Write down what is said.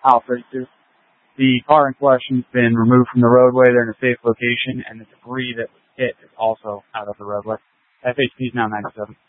Aisle 32. The car in question has been removed from the roadway. They're in a safe location, and the debris that was hit is also out of the roadway. FHP is now 97.